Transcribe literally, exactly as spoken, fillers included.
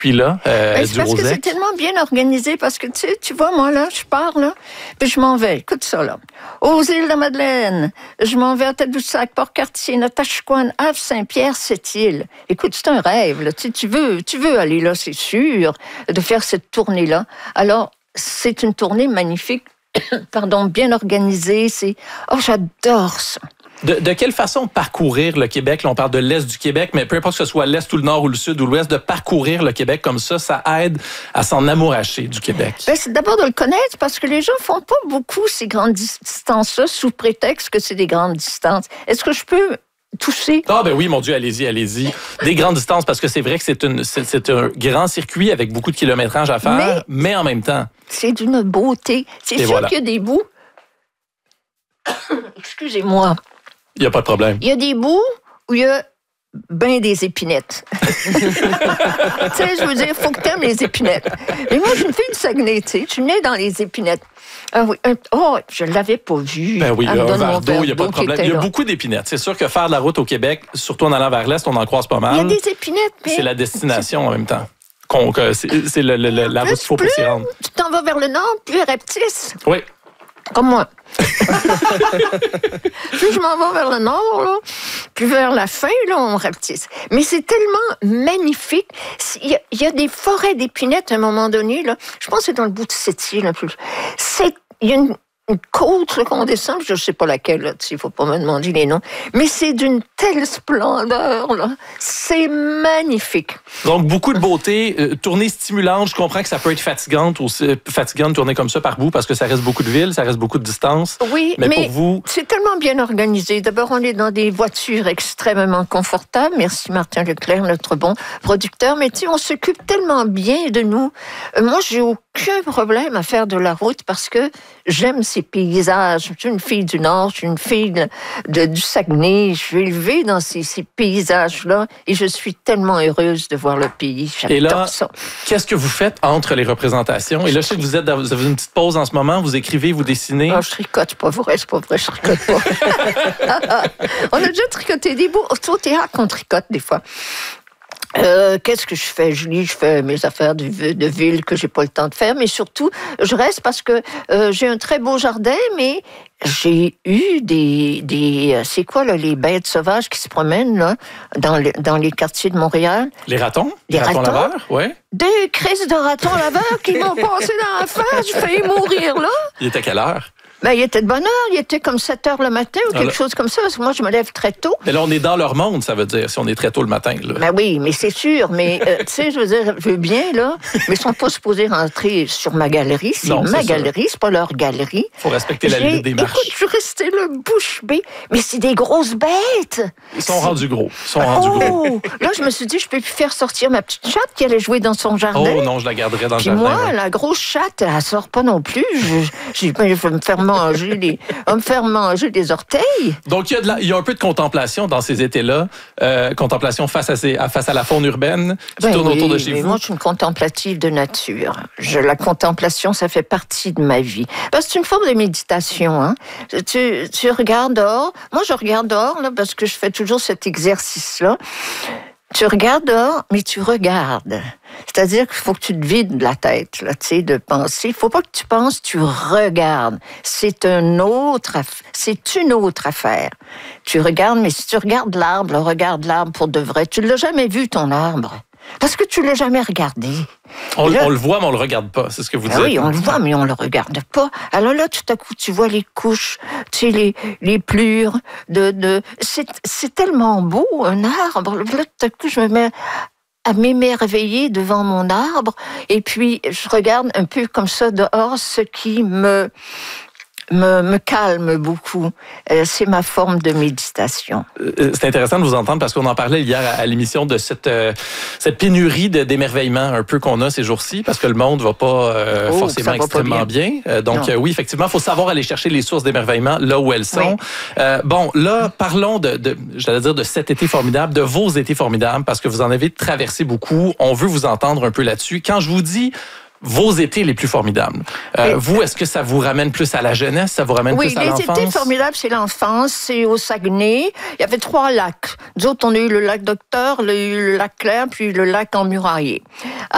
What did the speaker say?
circuit-là euh, ben, du parce Rosec? Que c'est tellement bien organisé parce que, tu sais, tu vois, moi, là, je pars, là, puis je m'en vais. Écoute ça, là. Aux îles de la Madeleine, je m'en vais à Tadoussac, Port-Cartier, Natashquan, Havre, Saint-Pierre, Sept-Îles. Écoute, c'est un rêve, là. Tu sais, tu veux, tu veux aller là, c'est sûr, de faire cette tournée-là. Alors, c'est une tournée magnifique, pardon, bien organisée. C'est, oh, j'adore ça. De, de quelle façon parcourir le Québec? Là, on parle de l'Est du Québec, mais peu importe que ce soit l'Est ou le Nord ou le Sud ou l'Ouest, de parcourir le Québec comme ça, ça aide à s'en amouracher du Québec. Ben, c'est d'abord de le connaître parce que les gens font pas beaucoup ces grandes distances-là sous prétexte que c'est des grandes distances. Est-ce que je peux toucher? Ah ben oui, mon Dieu, allez-y, allez-y. Des grandes distances, parce que c'est vrai que c'est, une, c'est, c'est un grand circuit avec beaucoup de kilométrage à faire, mais, mais en même temps... C'est d'une beauté. C'est Et sûr voilà. qu'il y a des bouts... Excusez-moi. Il n'y a pas de problème. Il y a des bouts où il y a ben des épinettes. Tu sais, je veux dire, il faut que tu aimes les épinettes. Mais moi, je suis une fille de Saguenay, tu sais. Je suis née dans les épinettes. Ah oui, un, oh, je ne l'avais pas vu. Ben oui, Elle me un donne verre mon d'eau, il n'y a pas de problème. Il y a là. beaucoup d'épinettes. C'est sûr que faire de la route au Québec, surtout en allant vers l'Est, on en croise pas mal. Il y a des épinettes, mais... C'est la destination en même temps. Qu'on, que c'est c'est le, le, le, la route qu'il faut pour s'y rendre. Tu t'en vas vers le nord, plus rapetisse. Oui. Comme moi. Plus je m'en vais vers le nord, là, puis vers la fin, là, on rapetisse. Mais c'est tellement magnifique. Il y, a, il y a des forêts d'épinettes à un moment donné. Là. Je pense que c'est dans le bout de Sept-Îles. Un peu. C'est, il y a une, une côte là, qu'on descend, je ne sais pas laquelle, il ne faut pas me demander les noms, mais c'est d'une telle splendeur. Là. C'est magnifique. Donc, beaucoup de beauté, euh, tournée stimulante. Je comprends que ça peut être fatigante, aussi, fatigant de tourner comme ça par bout parce que ça reste beaucoup de villes, ça reste beaucoup de distance. Oui, mais, mais pour vous... c'est tellement bien organisé. D'abord, on est dans des voitures extrêmement confortables. Merci Martin Leclerc, notre bon producteur. Mais tu sais, on s'occupe tellement bien de nous. Euh, moi, j'ai aucun problème à faire de la route parce que j'aime ces paysages. Je suis une fille du Nord, je suis une fille de, de, du Saguenay. Je suis élevée dans ces, ces paysages-là et je suis tellement heureuse de voir le pays. J'adore et là, ça. Qu'est-ce que vous faites entre les représentations? Et là, je sais que vous êtes dans, vous avez une petite pause en ce moment, vous écrivez, vous dessinez. Ah, je tricote, c'est pas vrai, c'est pas vrai, je tricote pas. On a déjà tricoté des bouts. Au théâtre, on tricote des fois. Euh, qu'est-ce que je fais? Je lis, je fais mes affaires de, de ville que j'ai pas le temps de faire, mais surtout, je reste parce que euh, j'ai un très beau jardin, mais j'ai eu des, des c'est quoi là, les bêtes sauvages qui se promènent là dans les, dans les quartiers de Montréal? Les ratons? Les ratons, ratons laveurs, ouais. Des crises de ratons laveurs qui m'ont passé dans la face, j'ai failli mourir là. Il était à quelle heure? Ben, il était de bonne heure, il était comme sept heures le matin ou quelque Alors, chose comme ça, parce que moi, je me lève très tôt. Mais là, on est dans leur monde, ça veut dire, si on est très tôt le matin. Là. Ben oui, mais c'est sûr, mais euh, tu sais, je veux dire, je veux bien, là, mais ils sont pas supposés rentrer sur ma galerie, c'est non, ma c'est galerie, c'est pas leur galerie. Faut respecter la limite des marches. Écoute, je suis restée là, bouche bée, mais c'est des grosses bêtes. Ils sont c'est... rendus gros, ils sont rendus oh, gros. Là, je me suis dit, je peux plus faire sortir ma petite chatte qui allait jouer dans son jardin. Oh non, je la garderai dans Puis le jardin. moi, ouais. La grosse chatte, elle sort pas non plus. Je, je, je vais me faire manger les... On va me faire manger des orteils. Donc, il y a, de la, il y a un peu de contemplation dans ces étés-là. Euh, contemplation face à, ces, face à la faune urbaine qui ben tourne oui, autour de chez mais vous. Moi, je suis une contemplative de nature. Je, la contemplation, ça fait partie de ma vie. Parce que c'est une forme de méditation. Hein. Tu, tu regardes dehors. Moi, je regarde dehors là, parce que je fais toujours cet exercice-là. Tu regardes dehors, mais tu regardes. C'est-à-dire qu'il faut que tu te vides la tête, là, tu sais, de penser. Il faut pas que tu penses, tu regardes. C'est un autre, c'est une autre affaire. Tu regardes, mais si tu regardes l'arbre, là, regarde l'arbre pour de vrai. Tu l'as jamais vu, ton arbre. Parce que tu l'as jamais regardé. On, là, on le voit, mais on le regarde pas. C'est ce que vous dites. Ah oui, on le voit, mais on le regarde pas. Alors là, tout à coup, tu vois les couches, tu sais, les, les plures de, de... C'est, c'est tellement beau, un arbre. Là, tout à coup, je me mets à m'émerveiller devant mon arbre. Et puis, je regarde un peu comme ça dehors, ce qui me... Me, me calme beaucoup. Euh, c'est ma forme de méditation. Euh, c'est intéressant de vous entendre parce qu'on en parlait hier à, à l'émission de cette, euh, cette pénurie de, d'émerveillement un peu qu'on a ces jours-ci parce que le monde va pas euh, oh, forcément va extrêmement pas bien. bien. Euh, donc euh, oui, effectivement, il faut savoir aller chercher les sources d'émerveillement là où elles sont. Oui. Euh, bon, là, parlons de, de, j'allais dire de cet été formidable, de vos étés formidables parce que vous en avez traversé beaucoup. On veut vous entendre un peu là-dessus. Quand je vous dis vos étés les plus formidables. Euh, vous, est-ce que ça vous ramène plus à la jeunesse? Ça vous ramène oui, plus à l'enfance? Oui, les étés formidables, c'est l'enfance. C'est au Saguenay. Il y avait trois lacs. Nous autres, on a eu le lac Docteur, on a eu le lac Clair, puis le lac Emmuraillé.